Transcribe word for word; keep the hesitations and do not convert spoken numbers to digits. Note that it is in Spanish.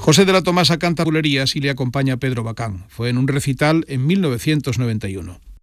José de la Tomasa canta bulerías y le acompaña Pedro Bacán. Fue en un recital en mil novecientos noventa y uno.